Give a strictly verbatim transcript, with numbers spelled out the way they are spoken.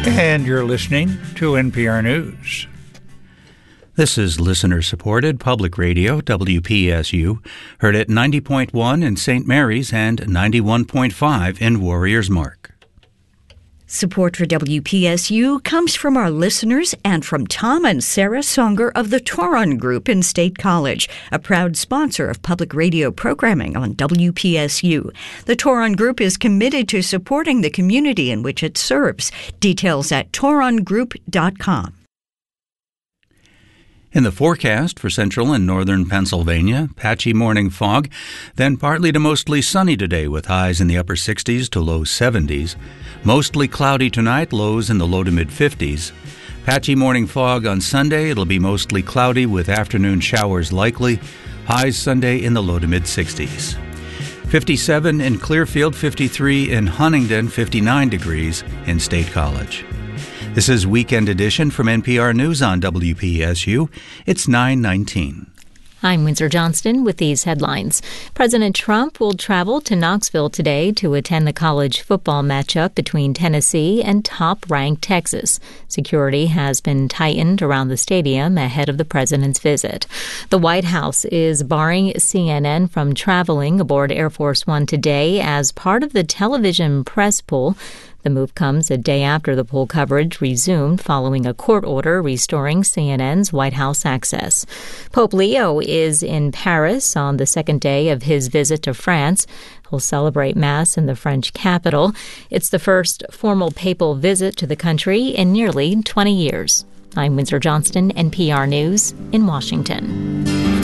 And you're listening to N P R News. This is listener-supported public radio, W P S U, heard at ninety point one in Saint Mary's and ninety-one point five in Warriors Mark. Support for W P S U comes from our listeners and from Tom and Sarah Songer of the Toron Group in State College, a proud sponsor of public radio programming on W P S U. The Toron Group is committed to supporting the community in which it serves. Details at toron group dot com. In the forecast for central and northern Pennsylvania, patchy morning fog, then partly to mostly sunny today with highs in the upper sixties to low seventies. Mostly cloudy tonight, lows in the low to mid-fifties. Patchy morning fog on Sunday. It'll be mostly cloudy with afternoon showers likely. Highs Sunday in the low to mid-sixties. fifty-seven in Clearfield, fifty-three in Huntingdon, fifty-nine degrees in State College. This is Weekend Edition from N P R News on W P S U. It's nine nineteen. I'm Windsor Johnston with these headlines. President Trump will travel to Knoxville today to attend the college football matchup between Tennessee and top-ranked Texas. Security has been tightened around the stadium ahead of the president's visit. The White House is barring C N N from traveling aboard Air Force One today as part of the television press pool. The move comes a day after the pool coverage resumed following a court order restoring C N N's White House access. Pope Leo is in Paris on the second day of his visit to France. He'll celebrate Mass in the French capital. It's the first formal papal visit to the country in nearly twenty years. I'm Windsor Johnston, N P R News in Washington.